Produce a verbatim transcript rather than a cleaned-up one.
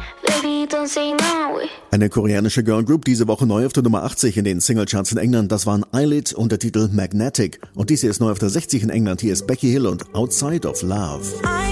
Baby, don't say no. Eine koreanische Girlgroup, diese Woche neu auf der Nummer achtzig in den Singlecharts in England. Das waren Eyelid und der Titel Magnetic. Und diese ist neu auf der sechzig in England. Hier ist Becky Hill und Outside of Love.